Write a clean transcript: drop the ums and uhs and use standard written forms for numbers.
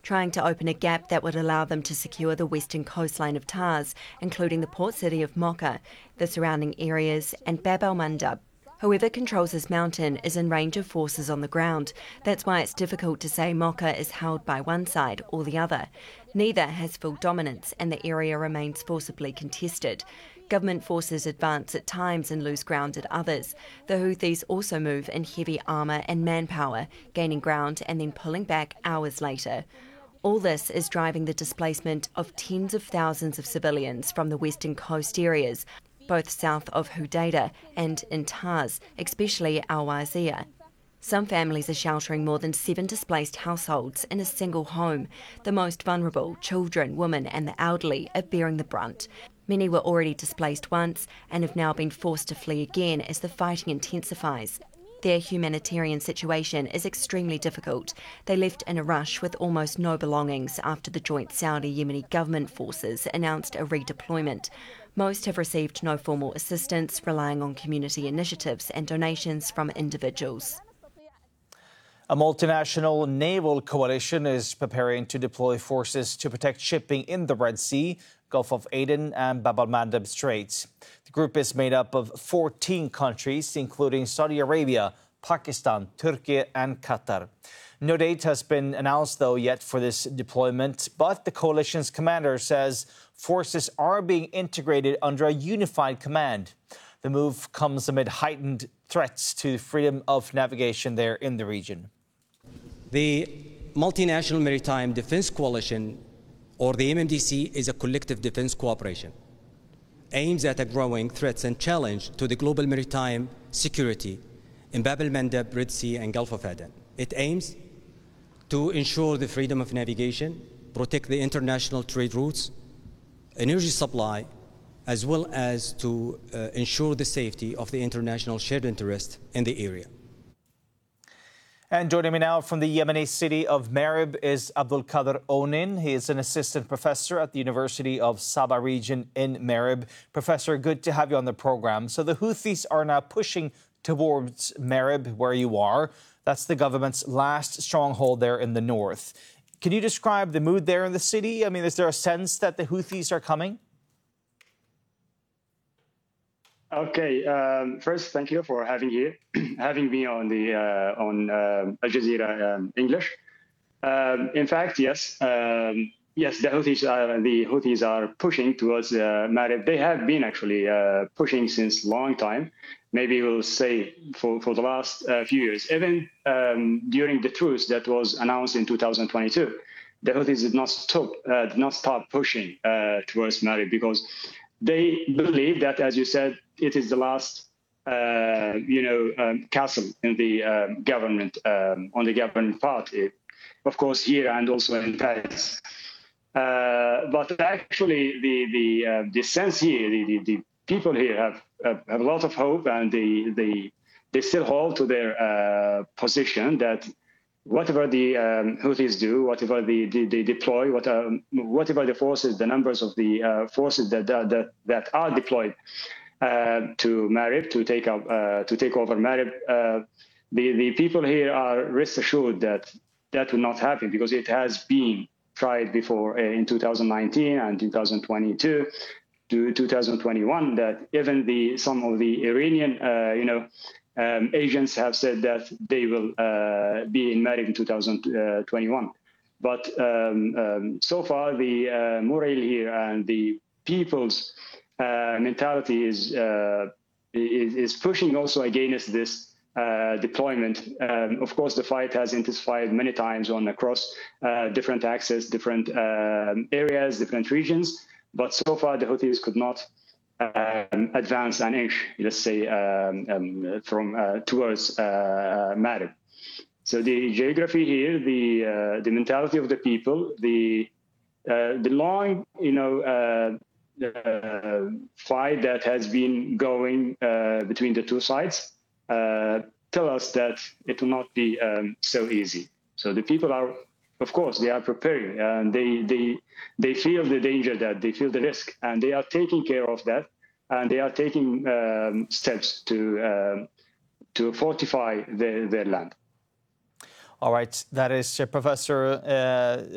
trying to open a gap that would allow them to secure the western coastline of Tars, including the port city of Mocha, the surrounding areas, and Bab el-Mandab. Whoever controls this mountain is in range of forces on the ground. That's why it's difficult to say Mocha is held by one side or the other. Neither has full dominance, and the area remains forcibly contested. Government forces advance at times and lose ground at others. The Houthis also move in heavy armour and manpower, gaining ground and then pulling back hours later. All this is driving the displacement of tens of thousands of civilians from the western coast areas, both south of Hudaydah and in Tars, especially Al-Wazir. Some families are sheltering more than 7 displaced households in a single home. The most vulnerable, children, women and the elderly, are bearing the brunt. Many were already displaced once and have now been forced to flee again as the fighting intensifies. Their humanitarian situation is extremely difficult. They left in a rush with almost no belongings after the joint Saudi-Yemeni government forces announced a redeployment. Most have received no formal assistance, relying on community initiatives and donations from individuals. A multinational naval coalition is preparing to deploy forces to protect shipping in the Red Sea, Gulf of Aden and Bab el-Mandab Straits. The group is made up of 14 countries, including Saudi Arabia, Pakistan, Turkey and Qatar. No date has been announced, though, yet for this deployment, but the coalition's commander says forces are being integrated under a unified command. The move comes amid heightened threats to freedom of navigation there in the region. The Multinational Maritime Defense Coalition, or the MMDC, is a collective defense cooperation aimed at a growing threats and challenge to the global maritime security in Bab el-Mandab, Red Sea and Gulf of Aden. It aims to ensure the freedom of navigation, protect the international trade routes, energy supply, as well as to ensure the safety of the international shared interest in the area. And joining me now from the Yemeni city of Marib is Abdul Qadir Onin. He is an assistant professor at the University of Sabah region in Marib. Professor, good to have you on the program. So the Houthis are now pushing towards Marib, where you are. That's the government's last stronghold there in the north. Can you describe the mood there in the city? I mean, is there a sense that the Houthis are coming? Okay. First, thank you for having me on the Al Jazeera English. In fact, yes, the Houthis are pushing towards Marib. They have been actually pushing since a long time. Maybe we'll say for the last few years. Even during the truce that was announced in 2022, the Houthis did not stop pushing towards Marib because they believe that, as you said, it is the last, castle in the government, on the government party, of course, here and also in Paris. But actually, the sense here, the people here have a lot of hope, and they still hold to their position that whatever the Houthis do, whatever they deploy, whatever the forces, the numbers of the forces that are deployed to Marib to take over Marib, the people here are rest assured that that will not happen, because it has been tried before in 2019 and 2022 to 2021. That even some of the Iranian agents have said that they will be in Marib in 2021. But so far, the morale here and the people's mentality is pushing also against this deployment. Of course, the fight has intensified many times across different axes, different areas, different regions. But so far, the Houthis could not advance an inch, let's say, from towards Marib. So the geography here, the mentality of the people, the long, fight that has been going between the two sides tell us that it will not be so easy. So the people are, of course, they are preparing, and they feel the danger, that they feel the risk, and they are taking care of that, and they are taking steps to fortify their land. All right, that is Professor